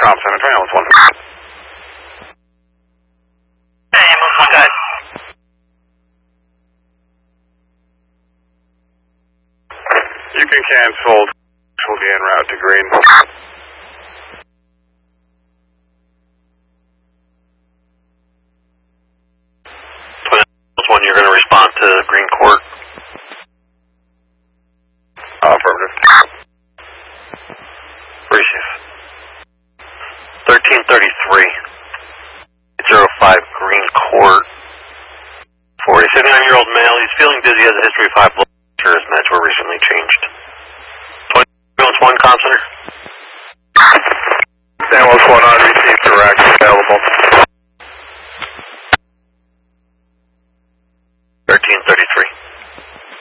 Com Center, 21. Hey, ambulance 1 guys. You can cancel. We'll be en route to Green. One, you're going to respond to Green Court. Affirmative. Receive. 1333. 05 Green Court. 79-year-old male. He's feeling dizzy. Has a history of high blood pressure. His meds were recently changed. 20 1 Com Center.